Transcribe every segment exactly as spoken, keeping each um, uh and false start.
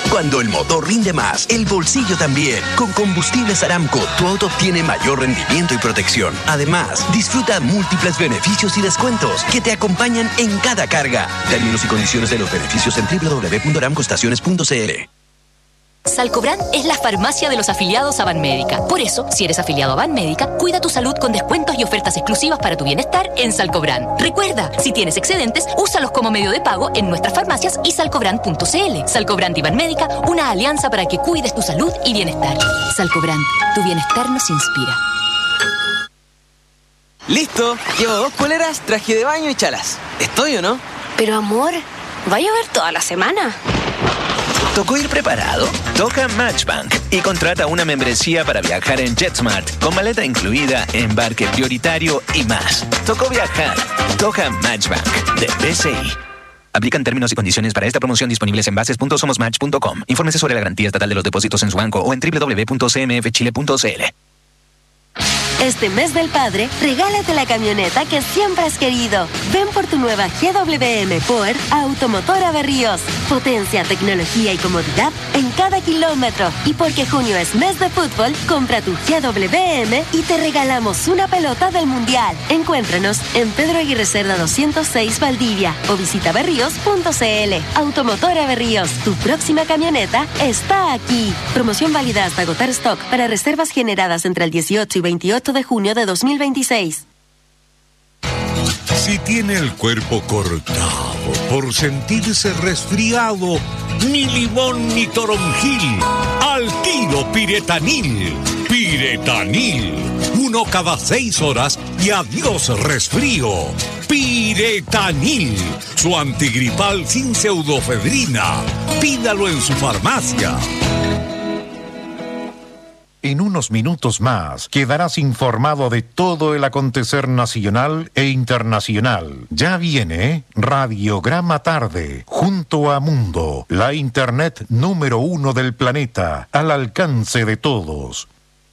Cuando el motor rinde más, el bolsillo también. Con Combustibles Aramco, tu auto obtiene mayor rendimiento y protección. Además, disfruta múltiples beneficios y descuentos que te acompañan en cada carga. Términos y condiciones de los beneficios en doble u doble u doble u punto aramco estaciones punto c l. Salcobran es la farmacia de los afiliados a Banmédica. Por eso, si eres afiliado a Banmédica, cuida tu salud con descuentos y ofertas exclusivas para tu bienestar en Salcobran. Recuerda, si tienes excedentes, úsalos como medio de pago en nuestras farmacias y salcobran punto c l. Salcobran y Banmédica, una alianza para que cuides tu salud y bienestar. Salcobran, tu bienestar nos inspira. Listo, llevo dos poleras, traje de baño y chalas. ¿Estoy o no? Pero amor, ¿va a llover toda la semana? ¿Tocó ir preparado? Toca Matchbank y contrata una membresía para viajar en JetSmart con maleta incluida, embarque prioritario y más. Tocó viajar. Toca Matchbank de B C I. Aplican términos y condiciones para esta promoción disponibles en bases punto somos match punto com. Infórmese sobre la garantía estatal de los depósitos en su banco o en doble u doble u doble u punto c m f chile punto c l. Este mes del padre, regálate la camioneta que siempre has querido. Ven por tu nueva G W M Power Automotora Berríos. Potencia, tecnología y comodidad en cada kilómetro. Y porque junio es mes de fútbol, compra tu G W M y te regalamos una pelota del Mundial. Encuéntranos en Pedro Aguirre Cerda doscientos seis Valdivia o visita berríos punto c l. Automotora Berríos, tu próxima camioneta está aquí. Promoción válida hasta agotar stock para reservas generadas entre el dieciocho y veintiocho de junio de dos mil veintiséis. Si tiene el cuerpo cortado por sentirse resfriado, ni limón ni toronjil, al tiro Piretanil. Piretanil, uno cada seis horas y adiós resfrío. Piretanil, su antigripal sin pseudofedrina. Pídalo en su farmacia. En unos minutos más quedarás informado de todo el acontecer nacional e internacional. Ya viene Radiograma Tarde, junto a Mundo, la internet número uno del planeta, al alcance de todos.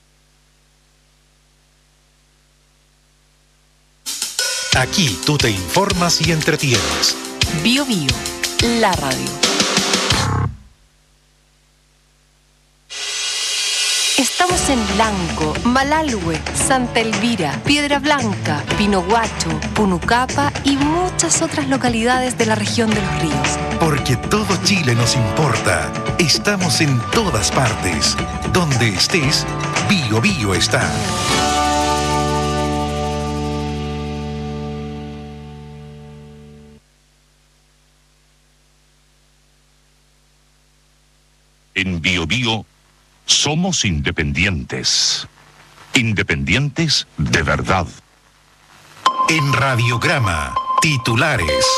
Aquí tú te informas y entretienes. Bio Bio, la radio. Estamos en Blanco, Malalhue, Santa Elvira, Piedra Blanca, Pinohuacho, Punucapa y muchas otras localidades de la región de los ríos. Porque todo Chile nos importa. Estamos en todas partes. Donde estés, Bio Bio está. En Bio Bio somos independientes. Independientes de verdad. En Radiograma, titulares.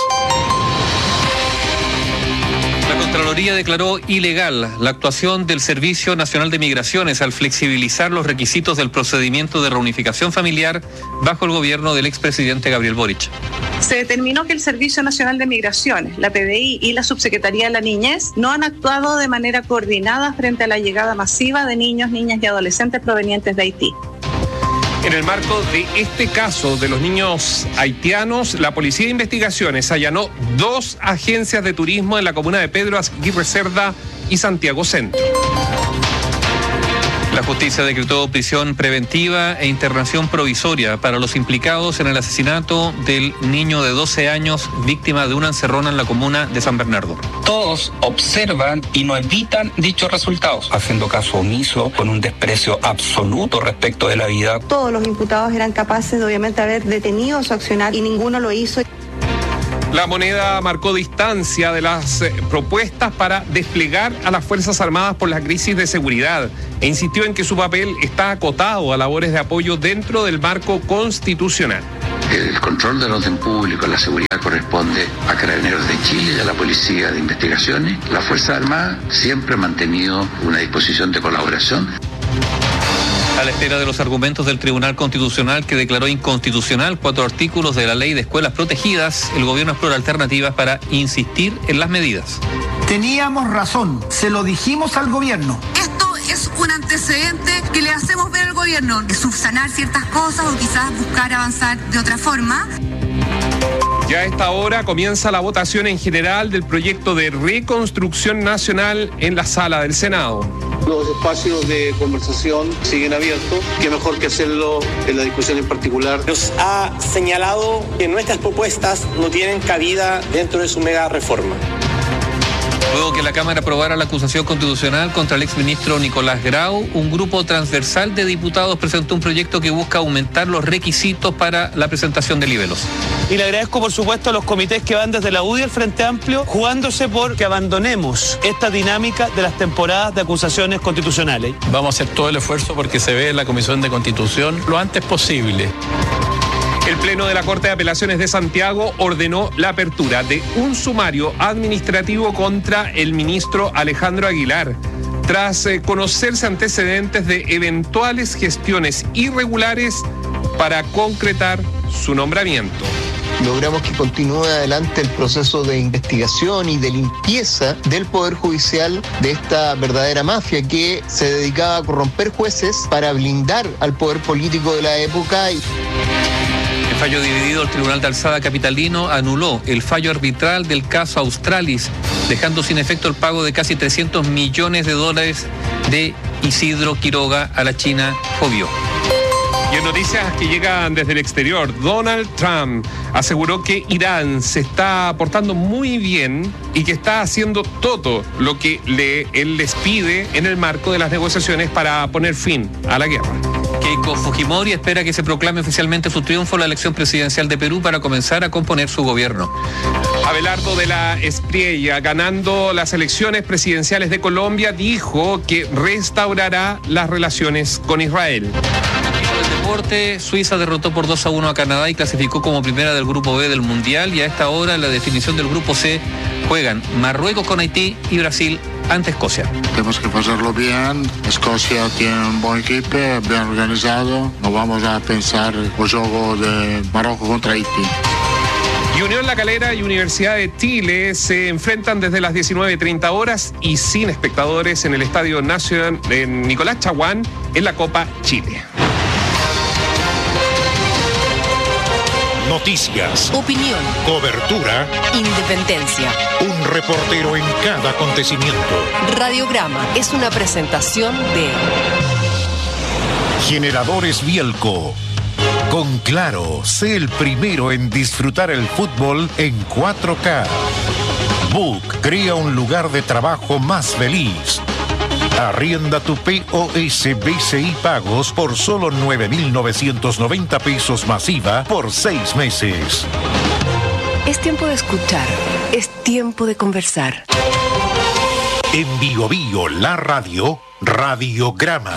La Contraloría declaró ilegal la actuación del Servicio Nacional de Migraciones al flexibilizar los requisitos del procedimiento de reunificación familiar bajo el gobierno del expresidente Gabriel Boric. Se determinó que el Servicio Nacional de Migraciones, la P D I y la Subsecretaría de la Niñez no han actuado de manera coordinada frente a la llegada masiva de niños, niñas y adolescentes provenientes de Haití. En el marco de este caso de los niños haitianos, la Policía de Investigaciones allanó dos agencias de turismo en la comuna de Pedro Aguirre Cerda y Santiago Centro. La justicia decretó prisión preventiva e internación provisoria para los implicados en el asesinato del niño de doce años, víctima de una encerrona en la comuna de San Bernardo. Todos observan y no evitan dichos resultados, haciendo caso omiso con un desprecio absoluto respecto de la vida. Todos los imputados eran capaces de obviamente haber detenido su accionar y ninguno lo hizo. La Moneda marcó distancia de las eh, propuestas para desplegar a las Fuerzas Armadas por la crisis de seguridad e insistió en que su papel está acotado a labores de apoyo dentro del marco constitucional. El control del orden público, la seguridad corresponde a Carabineros de Chile y a la Policía de Investigaciones. La Fuerza Armada siempre ha mantenido una disposición de colaboración. A la espera de los argumentos del Tribunal Constitucional que declaró inconstitucional cuatro artículos de la Ley de Escuelas Protegidas, el gobierno explora alternativas para insistir en las medidas. Teníamos razón, se lo dijimos al gobierno. Esto es un antecedente que le hacemos ver al gobierno, de subsanar ciertas cosas o quizás buscar avanzar de otra forma. Ya a esta hora comienza la votación en general del proyecto de reconstrucción nacional en la sala del Senado. Los espacios de conversación siguen abiertos. Qué mejor que hacerlo en la discusión en particular. Nos ha señalado que nuestras propuestas no tienen cabida dentro de su mega reforma. Luego que la Cámara aprobara la acusación constitucional contra el exministro Nicolás Grau, un grupo transversal de diputados presentó un proyecto que busca aumentar los requisitos para la presentación de libelos. Y le agradezco, por supuesto, a los comités que van desde la U D I al Frente Amplio, jugándose por que abandonemos esta dinámica de las temporadas de acusaciones constitucionales. Vamos a hacer todo el esfuerzo porque se ve en la Comisión de Constitución lo antes posible. El Pleno de la Corte de Apelaciones de Santiago ordenó la apertura de un sumario administrativo contra el ministro Alejandro Aguilar, tras eh, conocerse antecedentes de eventuales gestiones irregulares para concretar su nombramiento. Logramos que continúe adelante el proceso de investigación y de limpieza del Poder Judicial de esta verdadera mafia que se dedicaba a corromper jueces para blindar al poder político de la época. En fallo dividido, el Tribunal de Alzada capitalino anuló el fallo arbitral del caso Australis, dejando sin efecto el pago de casi trescientos millones de dólares de Isidro Quiroga a la China Jovio. Y en noticias que llegan desde el exterior, Donald Trump aseguró que Irán se está portando muy bien y que está haciendo todo lo que le, él les pide en el marco de las negociaciones para poner fin a la guerra. Keiko Fujimori espera que se proclame oficialmente su triunfo en la elección presidencial de Perú para comenzar a componer su gobierno. Abelardo de la Espriella, ganando las elecciones presidenciales de Colombia, dijo que restaurará las relaciones con Israel. Deporte, Suiza derrotó por dos a uno a Canadá y clasificó como primera del grupo B del Mundial, y a esta hora en la definición del grupo C juegan Marruecos con Haití y Brasil ante Escocia. Tenemos que pasarlo bien. Escocia tiene un buen equipo, bien organizado. No vamos a pensar el juego de Marruecos contra Haití. Y Unión La Calera y Universidad de Chile se enfrentan desde las diecinueve treinta horas y sin espectadores en el Estadio Nacional de Nicolás Chaguán en la Copa Chile. Noticias, opinión, cobertura, independencia. Un reportero en cada acontecimiento. Radiograma es una presentación de Generadores Bielco. Con Claro, sé el primero en disfrutar el fútbol en cuatro K. Book crea un lugar de trabajo más feliz. Arrienda tu P O S B C I Pagos por solo nueve mil novecientos noventa pesos masiva por seis meses. Es tiempo de escuchar, es tiempo de conversar. En Bio Bio, la radio, Radiograma.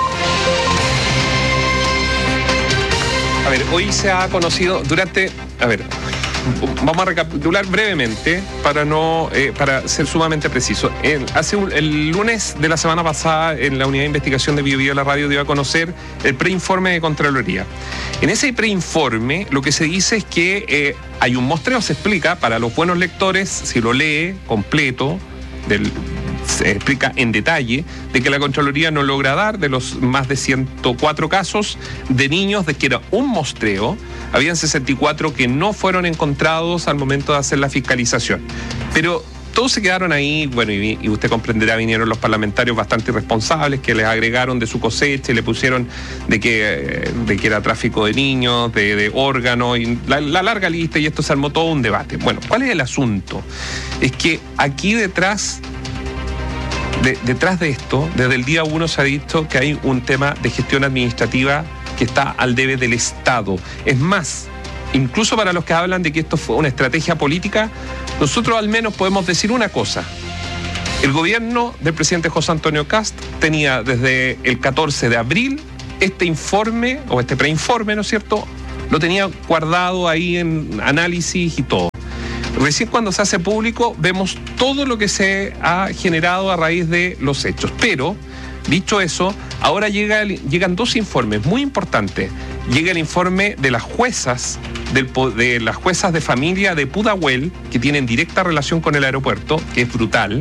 A ver, hoy se ha conocido durante... A ver... Vamos a recapitular brevemente para no eh, para ser sumamente preciso. El, hace un, el lunes de la semana pasada, en la unidad de investigación de Bio Bio la radio dio a conocer el preinforme de Contraloría. En ese preinforme lo que se dice es que eh, hay un muestreo, se explica para los buenos lectores, si lo lee completo, del, se explica en detalle de que la Contraloría no logra dar de los más de ciento cuatro casos de niños, de que era un muestreo. Habían sesenta y cuatro que no fueron encontrados al momento de hacer la fiscalización. Pero todos se quedaron ahí, bueno, y, y usted comprenderá, vinieron los parlamentarios bastante irresponsables que les agregaron de su cosecha y le pusieron de que, de que era tráfico de niños, de, de órganos, y la, la larga lista, y esto se armó todo un debate. Bueno, ¿cuál es el asunto? Es que aquí detrás... De, detrás de esto, desde el día uno se ha dicho que hay un tema de gestión administrativa que está al debe del Estado. Es más, incluso para los que hablan de que esto fue una estrategia política, nosotros al menos podemos decir una cosa. El gobierno del presidente José Antonio Kast tenía desde el catorce de abril este informe, o este preinforme, ¿no es cierto?, lo tenía guardado ahí en análisis y todo. Recién cuando se hace público vemos todo lo que se ha generado a raíz de los hechos. Pero, dicho eso, ahora llega, llegan dos informes muy importantes. Llega el informe de las juezas, del, de las juezas de familia de Pudahuel, que tienen directa relación con el aeropuerto, que es brutal.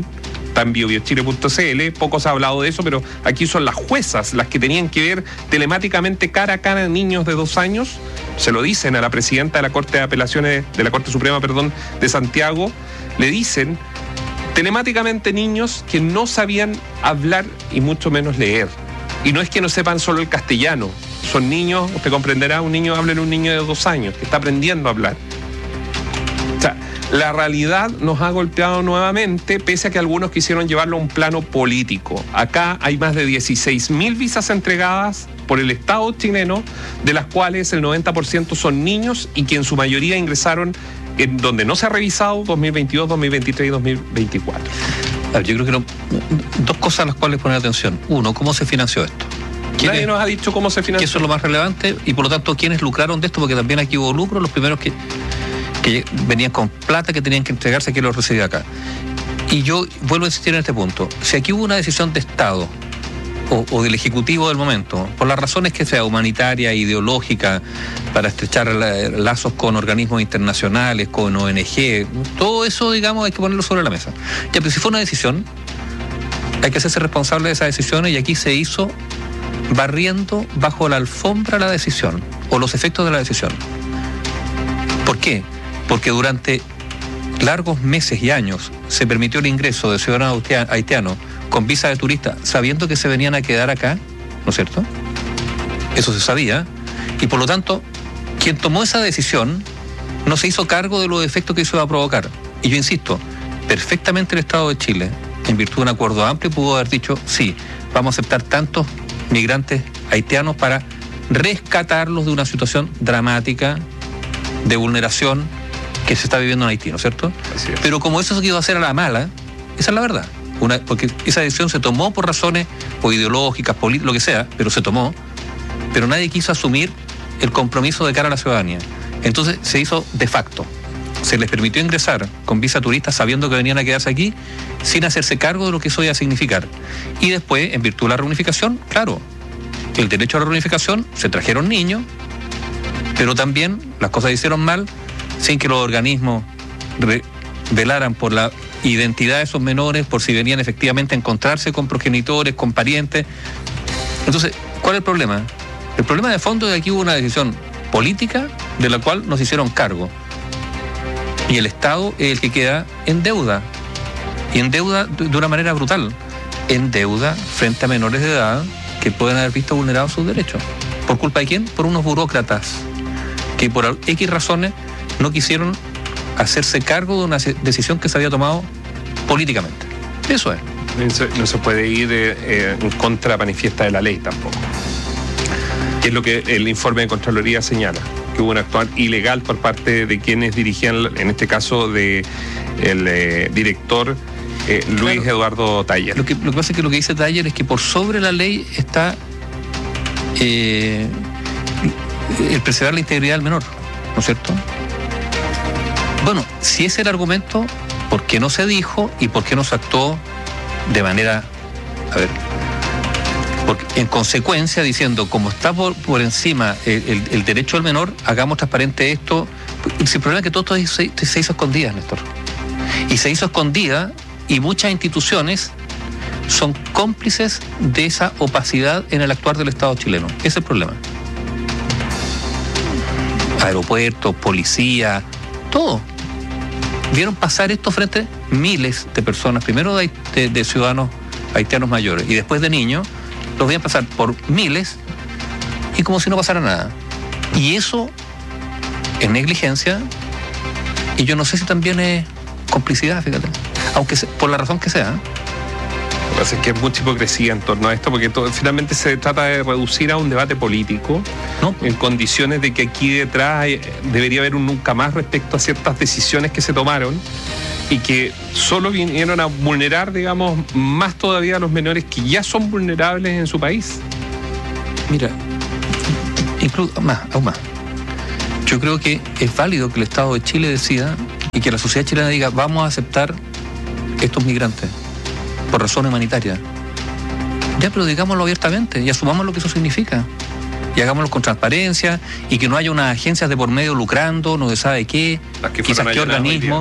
está en bio bio chile punto c l, poco se ha hablado de eso, pero aquí son las juezas las que tenían que ver telemáticamente cara a cara a niños de dos años, se lo dicen a la presidenta de la Corte de Apelaciones, de la Corte Suprema, perdón, de Santiago, le dicen telemáticamente niños que no sabían hablar y mucho menos leer. Y no es que no sepan solo el castellano, son niños, usted comprenderá, un niño habla en un niño de dos años, que está aprendiendo a hablar. O sea, la realidad nos ha golpeado nuevamente, pese a que algunos quisieron llevarlo a un plano político. Acá hay más de dieciséis mil visas entregadas por el Estado chileno, de las cuales el noventa por ciento son niños y que en su mayoría ingresaron en donde no se ha revisado dos mil veintidós, dos mil veintitrés y dos mil veinticuatro. Yo creo que no, dos cosas a las cuales poner atención. Uno, ¿cómo se financió esto? Nadie nos ha dicho cómo se financió. Que eso es lo más relevante y por lo tanto, ¿quiénes lucraron de esto? Porque también aquí hubo lucro, los primeros que... que venían con plata que tenían que entregarse, que lo recibía acá. Y yo vuelvo a insistir en este punto. Si aquí hubo una decisión de Estado o, o del Ejecutivo del momento, por las razones que sea, humanitaria, ideológica, para estrechar la, lazos con organismos internacionales, con O N G, todo eso, digamos, hay que ponerlo sobre la mesa. Ya, pero si fue una decisión, hay que hacerse responsable de esas decisiones y aquí se hizo barriendo bajo la alfombra la decisión o los efectos de la decisión. ¿Por qué? Porque durante largos meses y años se permitió el ingreso de ciudadanos haitianos con visa de turista, sabiendo que se venían a quedar acá, ¿no es cierto? Eso se sabía, y por lo tanto, quien tomó esa decisión no se hizo cargo de los efectos que eso iba a provocar. Y yo insisto, perfectamente el Estado de Chile, en virtud de un acuerdo amplio, pudo haber dicho, sí, vamos a aceptar tantos migrantes haitianos para rescatarlos de una situación dramática de vulneración que se está viviendo en Haití, ¿no es cierto? Pero como eso se iba a hacer a la mala, esa es la verdad. Una, porque esa decisión se tomó por razones o ideológicas, políticas, lo que sea, pero se tomó, pero nadie quiso asumir el compromiso de cara a la ciudadanía. Entonces se hizo de facto. Se les permitió ingresar con visa turista sabiendo que venían a quedarse aquí, sin hacerse cargo de lo que eso iba a significar. Y después, en virtud de la reunificación, claro, el derecho a la reunificación, se trajeron niños, pero también las cosas se hicieron mal, sin que los organismos re- velaran por la identidad de esos menores, por si venían efectivamente a encontrarse con progenitores, con parientes. Entonces, ¿cuál es el problema? El problema de fondo es que aquí hubo una decisión política de la cual nos hicieron cargo. Y el Estado es el que queda en deuda. Y en deuda de una manera brutal. En deuda frente a menores de edad que pueden haber visto vulnerados sus derechos. ¿Por culpa de quién? Por unos burócratas que por X razones no quisieron hacerse cargo de una decisión que se había tomado políticamente. Eso es. No se puede ir eh, en contra manifiesta de la ley tampoco. Que es lo que el informe de Contraloría señala, que hubo un actuar ilegal por parte de quienes dirigían, en este caso, de el eh, director eh, Luis claro. Eduardo Taller. Lo que, lo que pasa es que lo que dice Taller es que por sobre la ley está eh, el preservar la integridad del menor, ¿no es cierto? Bueno, si ese era el argumento, ¿por qué no se dijo y por qué no se actuó de manera, a ver, porque en consecuencia diciendo, como está por, por encima el, el, el derecho del menor, hagamos transparente esto? El problema es que todo esto se, se hizo escondida, Néstor. Y se hizo escondida y muchas instituciones son cómplices de esa opacidad en el actuar del Estado chileno. Ese es el problema. Aeropuertos, policía, todo. Vieron pasar esto frente a miles de personas, primero de, de, de ciudadanos haitianos mayores y después de niños, los veían pasar por miles y como si no pasara nada. Y eso es negligencia y yo no sé si también es complicidad, fíjate, aunque se, por la razón que sea. Lo que pasa es que hay mucha hipocresía en torno a esto, porque todo, finalmente se trata de reducir a un debate político, ¿no? En condiciones de que aquí detrás hay, debería haber un nunca más respecto a ciertas decisiones que se tomaron y que solo vinieron a vulnerar, digamos, más todavía a los menores que ya son vulnerables en su país. Mira, incluso más, aún más. Yo creo que es válido que el Estado de Chile decida y que la sociedad chilena diga, vamos a aceptar estos migrantes por razones humanitarias. Ya, pero digámoslo abiertamente y asumamos lo que eso significa. Y hagámoslo con transparencia y que no haya unas agencias de por medio lucrando, no se sabe qué, quizás qué organismo,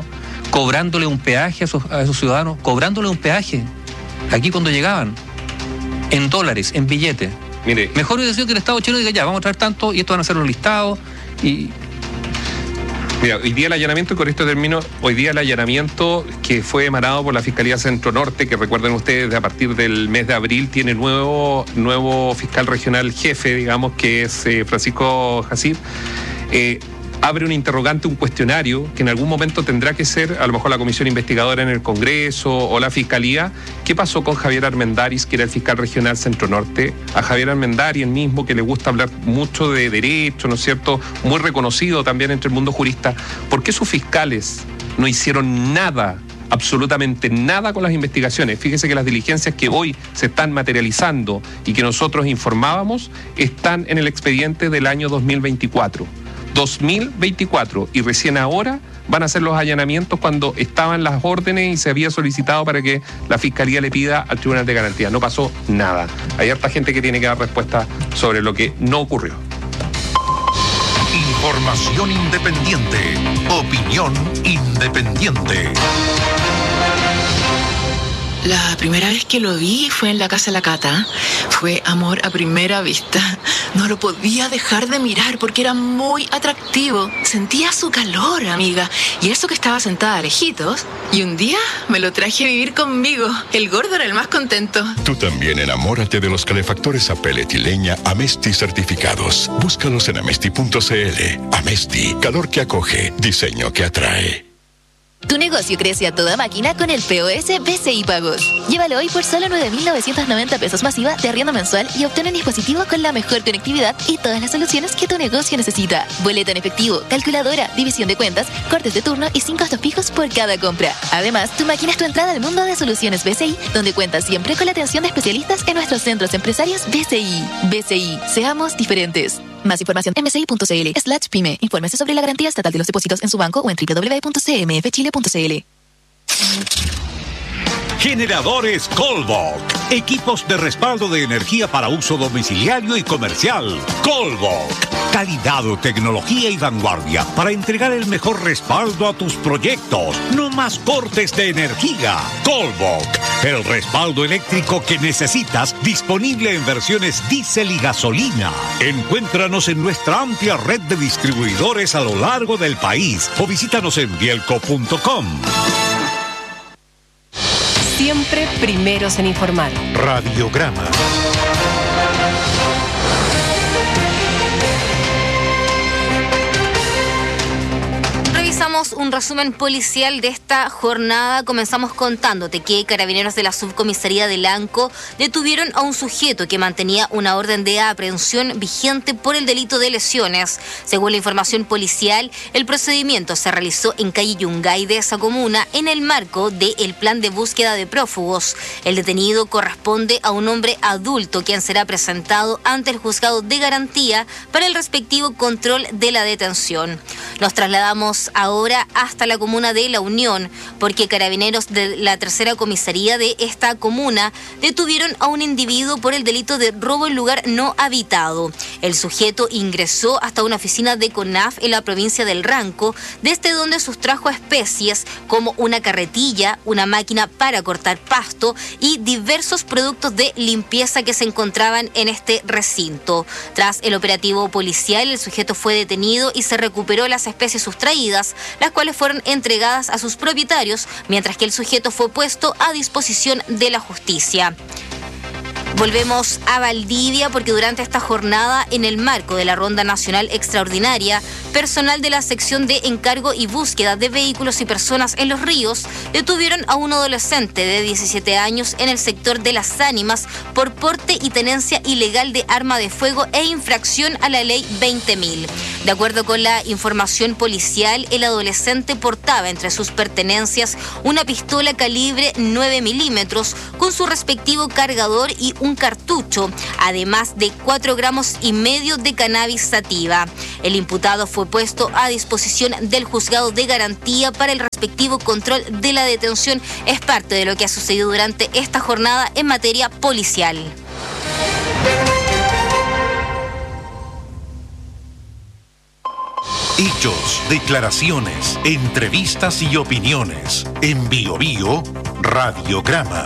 cobrándole un peaje a esos, a esos ciudadanos, cobrándole un peaje aquí cuando llegaban, en dólares, en billetes. Mire, mejor hubiera sido que el Estado chileno diga, ya, vamos a traer tanto y estos van a ser los listados y... Mira, hoy día el allanamiento, con esto termino, hoy día el allanamiento que fue emanado por la Fiscalía Centro Norte, que recuerden ustedes, a partir del mes de abril tiene nuevo, nuevo fiscal regional jefe, digamos, que es eh, Francisco Jacir, eh, abre un interrogante, un cuestionario, que en algún momento tendrá que ser, a lo mejor la comisión investigadora en el Congreso o la Fiscalía. ¿Qué pasó con Javier Armendáriz, que era el fiscal regional Centro Norte? A Javier Armendáriz, el mismo, que le gusta hablar mucho de derecho, ¿no es cierto?, muy reconocido también entre el mundo jurista. ¿Por qué sus fiscales no hicieron nada, absolutamente nada con las investigaciones? Fíjese que las diligencias que hoy se están materializando y que nosotros informábamos están en el expediente del año dos mil veinticuatro. dos mil veinticuatro, y recién ahora van a hacer los allanamientos cuando estaban las órdenes y se había solicitado para que la Fiscalía le pida al Tribunal de Garantía. No pasó nada. Hay harta gente que tiene que dar respuesta sobre lo que no ocurrió. Información independiente. Opinión independiente. La primera vez que lo vi fue en la casa de la Cata. Fue amor a primera vista. No lo podía dejar de mirar porque era muy atractivo. Sentía su calor, amiga. Y eso que estaba sentada a lejitos. Y un día me lo traje a vivir conmigo. El gordo era el más contento. Tú también enamórate de los calefactores a pellet y leña Amesti certificados. Búscalos en amesti punto cl. Amesti, calor que acoge, diseño que atrae. Tu negocio crece a toda máquina con el P O S B C I Pagos. Llévalo hoy por solo nueve mil novecientos noventa pesos masiva de arriendo mensual y obtén un dispositivo con la mejor conectividad y todas las soluciones que tu negocio necesita. Boleta en efectivo, calculadora, división de cuentas, cortes de turno y sin costos fijos por cada compra. Además, tu máquina es tu entrada al mundo de soluciones B C I, donde cuentas siempre con la atención de especialistas en nuestros centros empresarios B C I. B C I, seamos diferentes. Más información en mci.cl slash pyme. Infórmese sobre la garantía estatal de los depósitos en su banco o en doble u doble u doble u punto c m f chile punto c l. Generadores Colbok. Equipos de respaldo de energía para uso domiciliario y comercial. Colbok. Calidad, tecnología y vanguardia para entregar el mejor respaldo a tus proyectos. No más cortes de energía. Colbok. El respaldo eléctrico que necesitas, disponible en versiones diésel y gasolina. Encuéntranos en nuestra amplia red de distribuidores a lo largo del país o visítanos en bielco punto com. Siempre primeros en informar. Radiograma. Revisamos un resumen policial de esta jornada. Comenzamos contándote que carabineros de la subcomisaría de Lanco detuvieron a un sujeto que mantenía una orden de aprehensión vigente por el delito de lesiones. Según la información policial, el procedimiento se realizó en calle Yungay de esa comuna en el marco del plan de búsqueda de prófugos. El detenido corresponde a un hombre adulto quien será presentado ante el juzgado de garantía para el respectivo control de la detención. Nos trasladamos ahora hasta la comuna de La Unión, porque carabineros de la tercera comisaría de esta comuna detuvieron a un individuo por el delito de robo en lugar no habitado. El sujeto ingresó hasta una oficina de CONAF en la provincia del Ranco, desde donde sustrajo especies como una carretilla, una máquina para cortar pasto y diversos productos de limpieza que se encontraban en este recinto. Tras el operativo policial, el sujeto fue detenido y se recuperó las especies sustraídas, las cuales fueron entregadas a sus propietarios, mientras que el sujeto fue puesto a disposición de la justicia. Volvemos a Valdivia porque durante esta jornada, en el marco de la Ronda Nacional Extraordinaria, personal de la sección de encargo y búsqueda de vehículos y personas en los ríos detuvieron a un adolescente de diecisiete años en el sector de Las Ánimas por porte y tenencia ilegal de arma de fuego e infracción a la ley veinte mil. De acuerdo con la información policial, el adolescente portaba entre sus pertenencias una pistola calibre nueve milímetros con su respectivo cargador y un cartucho, además de cuatro gramos y medio de cannabis sativa. El imputado fue puesto a disposición del juzgado de garantía para el respectivo control de la detención. Es parte de lo que ha sucedido durante esta jornada en materia policial. Hechos, declaraciones, entrevistas y opiniones. En Bio Bio, Radiograma.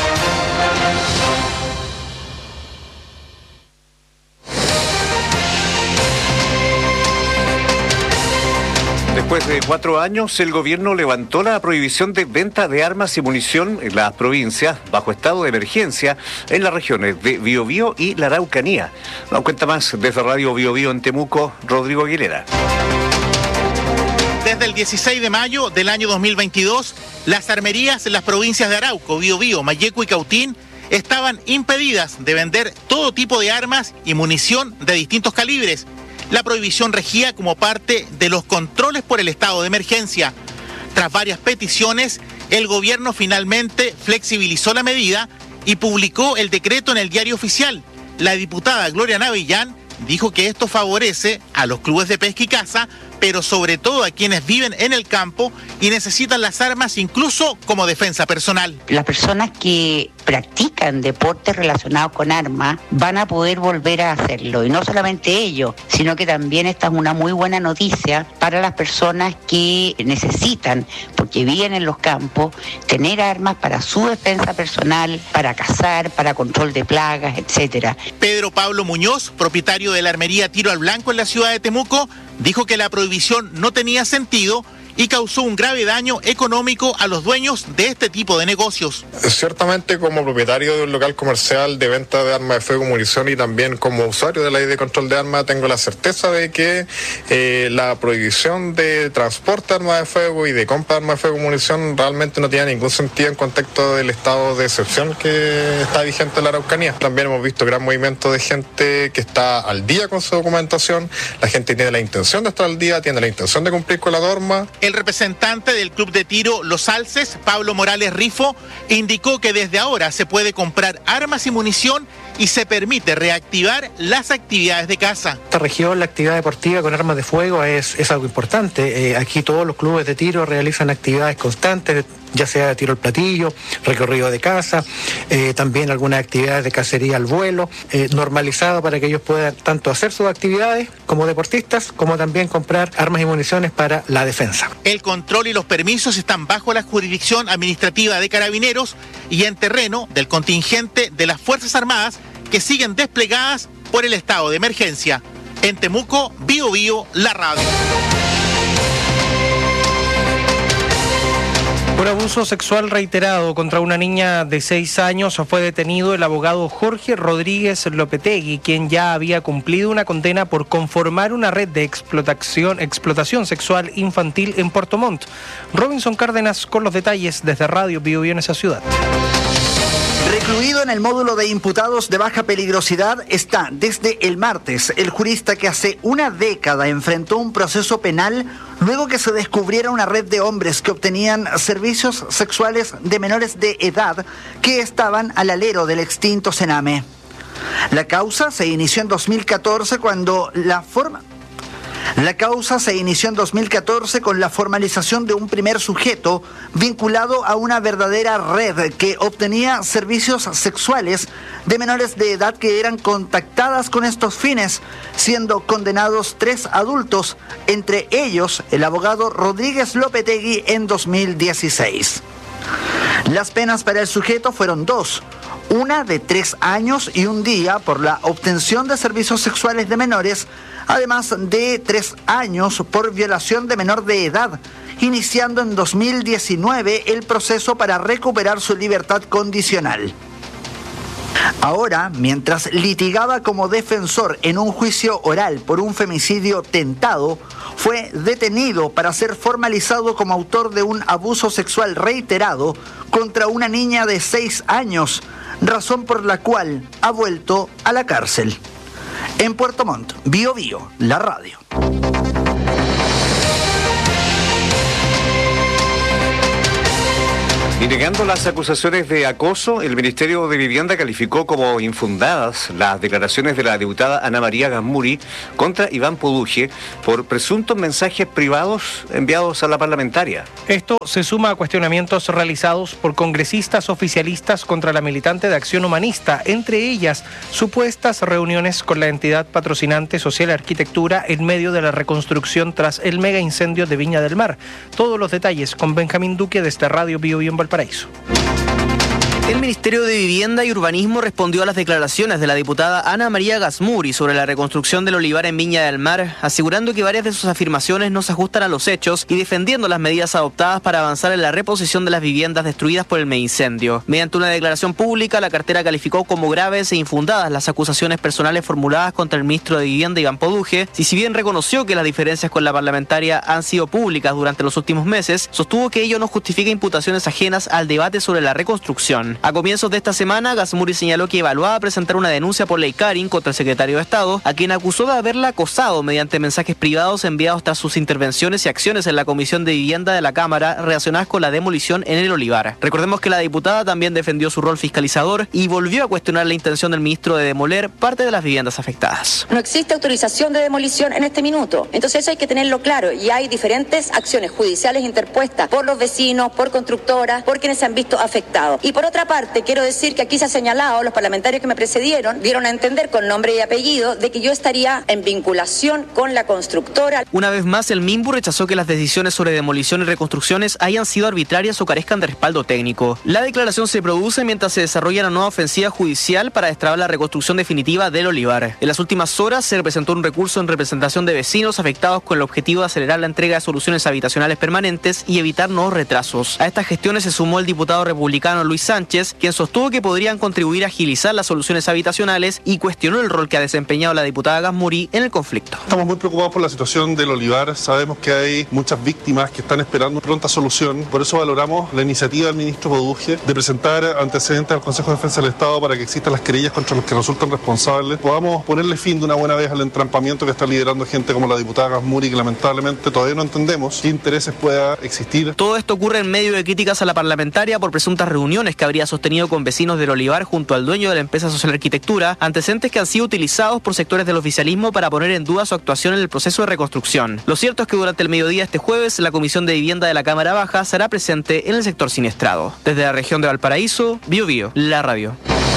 Después de cuatro años, el gobierno levantó la prohibición de venta de armas y munición en las provincias bajo estado de emergencia en las regiones de Biobío y la Araucanía. Nos cuenta más desde Radio Biobío en Temuco, Rodrigo Aguilera. Desde el dieciséis de mayo del año dos mil veintidós, las armerías en las provincias de Arauco, Biobío, Malleco y Cautín estaban impedidas de vender todo tipo de armas y munición de distintos calibres. La prohibición regía como parte de los controles por el estado de emergencia. Tras varias peticiones, el gobierno finalmente flexibilizó la medida y publicó el decreto en el Diario Oficial. La diputada Gloria Navillán dijo que esto favorece a los clubes de pesca y caza, pero sobre todo a quienes viven en el campo y necesitan las armas incluso como defensa personal. Las personas que practican deportes relacionados con armas van a poder volver a hacerlo, y no solamente ellos, sino que también esta es una muy buena noticia para las personas que necesitan, porque viven en los campos, tener armas para su defensa personal, para cazar, para control de plagas, etcétera. Pedro Pablo Muñoz, propietario de la armería Tiro al Blanco en la ciudad de Temuco, dijo que la prohibición no tenía sentido y causó un grave daño económico a los dueños de este tipo de negocios. Ciertamente, como propietario de un local comercial de venta de armas de fuego y munición y también como usuario de la ley de control de armas, tengo la certeza de que eh, la prohibición de transporte de armas de fuego y de compra de armas de fuego y munición realmente no tiene ningún sentido en contexto del estado de excepción que está vigente en la Araucanía. También hemos visto gran movimiento de gente que está al día con su documentación, la gente tiene la intención de estar al día, tiene la intención de cumplir con la norma. El representante del Club de Tiro Los Alces, Pablo Morales Rifo, indicó que desde ahora se puede comprar armas y munición y se permite reactivar las actividades de caza. Esta región, la actividad deportiva con armas de fuego es, es algo importante. Eh, aquí todos los clubes de tiro realizan actividades constantes, ya sea tiro al platillo, recorrido de caza, eh, también algunas actividades de cacería al vuelo, eh, normalizado para que ellos puedan tanto hacer sus actividades como deportistas, como también comprar armas y municiones para la defensa. El control y los permisos están bajo la jurisdicción administrativa de Carabineros y en terreno del contingente de las Fuerzas Armadas que siguen desplegadas por el estado de emergencia. En Temuco, Bio Bio, la radio. Por abuso sexual reiterado contra una niña de seis años fue detenido el abogado Jorge Rodríguez Lopetegui, quien ya había cumplido una condena por conformar una red de explotación, explotación sexual infantil en Puerto Montt. Robinson Cárdenas con los detalles desde Radio Bio Bio en esa ciudad. Recluido en el módulo de imputados de baja peligrosidad está desde el martes el jurista que hace una década enfrentó un proceso penal luego que se descubriera una red de hombres que obtenían servicios sexuales de menores de edad que estaban al alero del extinto Sename. La causa se inició en dos mil catorce cuando la forma... La causa se inició en dos mil catorce con la formalización de un primer sujeto vinculado a una verdadera red que obtenía servicios sexuales de menores de edad que eran contactadas con estos fines, siendo condenados tres adultos, entre ellos el abogado Rodríguez Lopetegui en dos mil dieciséis. Las penas para el sujeto fueron dos, una de tres años y un día por la obtención de servicios sexuales de menores, además de tres años por violación de menor de edad, iniciando en dos mil diecinueve el proceso para recuperar su libertad condicional. Ahora, mientras litigaba como defensor en un juicio oral por un femicidio tentado, fue detenido para ser formalizado como autor de un abuso sexual reiterado contra una niña de seis años, razón por la cual ha vuelto a la cárcel. En Puerto Montt, Bio Bio, la radio. Y negando las acusaciones de acoso, el Ministerio de Vivienda calificó como infundadas las declaraciones de la diputada Ana María Gasmuri contra Iván Poduje por presuntos mensajes privados enviados a la parlamentaria. Esto se suma a cuestionamientos realizados por congresistas oficialistas contra la militante de Acción Humanista, entre ellas supuestas reuniones con la entidad patrocinante Social Arquitectura en medio de la reconstrucción tras el mega incendio de Viña del Mar. Todos los detalles con Benjamín Duque desde Radio Bio Bio en Valparaíso. El Ministerio de Vivienda y Urbanismo respondió a las declaraciones de la diputada Ana María Gasmuri sobre la reconstrucción del olivar en Viña del Mar, asegurando que varias de sus afirmaciones no se ajustan a los hechos y defendiendo las medidas adoptadas para avanzar en la reposición de las viviendas destruidas por el megaincendio. Mediante una declaración pública, la cartera calificó como graves e infundadas las acusaciones personales formuladas contra el ministro de Vivienda, Iván Poduje, y si bien reconoció que las diferencias con la parlamentaria han sido públicas durante los últimos meses, sostuvo que ello no justifica imputaciones ajenas al debate sobre la reconstrucción. A comienzos de esta semana, Gasmuri señaló que evaluaba presentar una denuncia por ley Carin contra el secretario de Estado, a quien acusó de haberla acosado mediante mensajes privados enviados tras sus intervenciones y acciones en la Comisión de Vivienda de la Cámara relacionadas con la demolición en el olivar. Recordemos que la diputada también defendió su rol fiscalizador y volvió a cuestionar la intención del ministro de demoler parte de las viviendas afectadas. No existe autorización de demolición en este minuto, entonces eso hay que tenerlo claro, y hay diferentes acciones judiciales interpuestas por los vecinos, por constructoras, por quienes se han visto afectados. Y por otra parte, quiero decir que aquí se ha señalado, los parlamentarios que me precedieron dieron a entender con nombre y apellido de que yo estaría en vinculación con la constructora. Una vez más, el MIMBU rechazó que las decisiones sobre demolición y reconstrucciones hayan sido arbitrarias o carezcan de respaldo técnico. La declaración se produce mientras se desarrolla una nueva ofensiva judicial para destrabar la reconstrucción definitiva del olivar. En las últimas horas se presentó un recurso en representación de vecinos afectados con el objetivo de acelerar la entrega de soluciones habitacionales permanentes y evitar nuevos retrasos. A estas gestiones se sumó el diputado republicano Luis Sánchez, quien sostuvo que podrían contribuir a agilizar las soluciones habitacionales y cuestionó el rol que ha desempeñado la diputada Gasmuri en el conflicto. Estamos muy preocupados por la situación del olivar. Sabemos que hay muchas víctimas que están esperando pronta solución. Por eso valoramos la iniciativa del ministro Poduje de presentar antecedentes al Consejo de Defensa del Estado para que existan las querellas contra los que resultan responsables. Podamos ponerle fin de una buena vez al entrampamiento que está liderando gente como la diputada Gasmuri, que lamentablemente todavía no entendemos qué intereses pueda existir. Todo esto ocurre en medio de críticas a la parlamentaria por presuntas reuniones que habría sostenido con vecinos del olivar junto al dueño de la empresa Social Arquitectura, antecedentes que han sido utilizados por sectores del oficialismo para poner en duda su actuación en el proceso de reconstrucción. Lo cierto es que durante el mediodía este jueves, la Comisión de Vivienda de la Cámara Baja será presente en el sector siniestrado. Desde la región de Valparaíso, Bio Bio, la radio.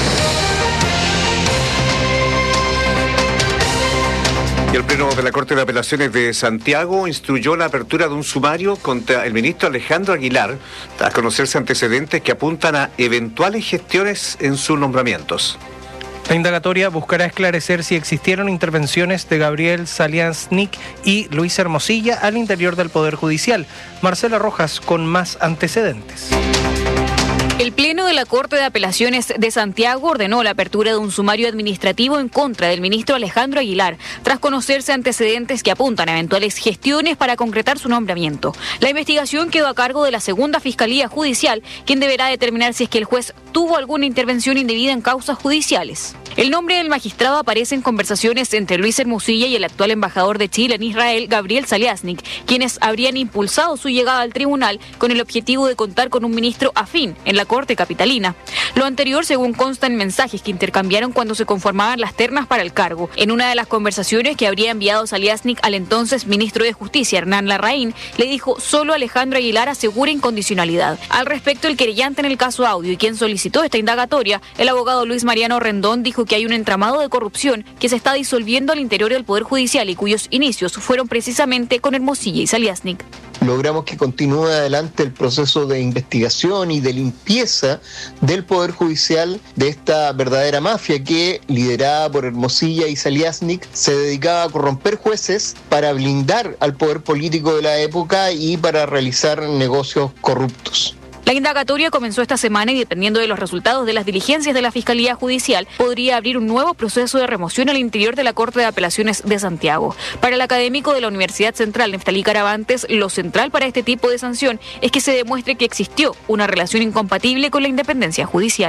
Y el Pleno de la Corte de Apelaciones de Santiago instruyó la apertura de un sumario contra el ministro Alejandro Aguilar, tras conocerse antecedentes que apuntan a eventuales gestiones en sus nombramientos. La indagatoria buscará esclarecer si existieron intervenciones de Gabriel Saliasnik y Luis Hermosilla al interior del Poder Judicial. Marcela Rojas con más antecedentes. El Pleno de la Corte de Apelaciones de Santiago ordenó la apertura de un sumario administrativo en contra del ministro Alejandro Aguilar, tras conocerse antecedentes que apuntan a eventuales gestiones para concretar su nombramiento. La investigación quedó a cargo de la Segunda Fiscalía Judicial, quien deberá determinar si es que el juez tuvo alguna intervención indebida en causas judiciales. El nombre del magistrado aparece en conversaciones entre Luis Hermosilla y el actual embajador de Chile en Israel, Gabriel Saliasnik, quienes habrían impulsado su llegada al tribunal con el objetivo de contar con un ministro afín en la Corte capitalina. Lo anterior, según consta en mensajes que intercambiaron cuando se conformaban las ternas para el cargo. En una de las conversaciones que habría enviado Saliasnik al entonces ministro de Justicia, Hernán Larraín, le dijo: solo Alejandro Aguilar asegura incondicionalidad. Al respecto, el querellante en el caso Audio y quien solicitó esta indagatoria, el abogado Luis Mariano Rendón, dijo que hay un entramado de corrupción que se está disolviendo al interior del Poder Judicial y cuyos inicios fueron precisamente con Hermosilla y Saliasnik. Logramos que continúe adelante el proceso de investigación y de limpieza del Poder Judicial de esta verdadera mafia que, liderada por Hermosilla y Saliasnik, se dedicaba a corromper jueces para blindar al poder político de la época y para realizar negocios corruptos. La indagatoria comenzó esta semana y, dependiendo de los resultados de las diligencias de la Fiscalía Judicial, podría abrir un nuevo proceso de remoción al interior de la Corte de Apelaciones de Santiago. Para el académico de la Universidad Central, Neftalí Caravantes, lo central para este tipo de sanción es que se demuestre que existió una relación incompatible con la independencia judicial.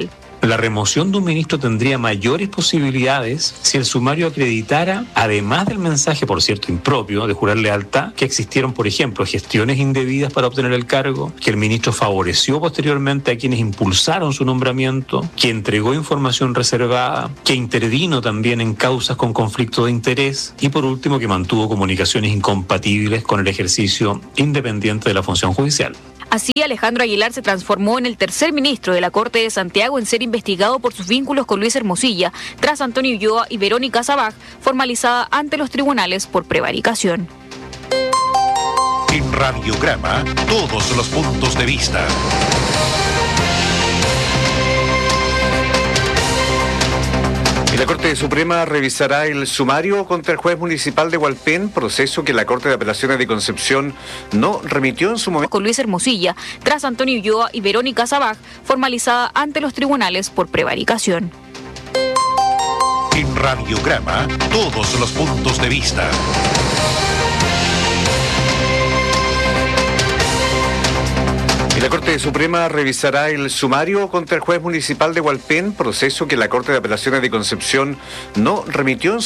La remoción de un ministro tendría mayores posibilidades si el sumario acreditara, además del mensaje, por cierto, impropio de jurar lealtad, que existieron, por ejemplo, gestiones indebidas para obtener el cargo, que el ministro favoreció posteriormente a quienes impulsaron su nombramiento, que entregó información reservada, que intervino también en causas con conflicto de interés y, por último, que mantuvo comunicaciones incompatibles con el ejercicio independiente de la función judicial. Así, Alejandro Aguilar se transformó en el tercer ministro de la Corte de Santiago en ser investigado por sus vínculos con Luis Hermosilla, tras Antonio Ulloa y Verónica Sabaj, formalizada ante los tribunales por prevaricación. En Radiograma, todos los puntos de vista. Y la Corte Suprema revisará el sumario contra el juez municipal de Hualpén, proceso que la Corte de Apelaciones de Concepción no remitió en su momento. Con Luis Hermosilla, tras Antonio Ulloa y Verónica Sabaj, formalizada ante los tribunales por prevaricación. En Radiograma, todos los puntos de vista. La Corte Suprema revisará el sumario contra el juez municipal de Hualpén, proceso que la Corte de Apelaciones de Concepción no remitió en